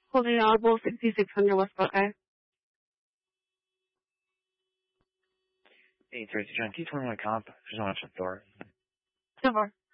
Holding audible 6600 West Buckeye. Hey, Tracy John, T21 comp. Just want to Thor. So far.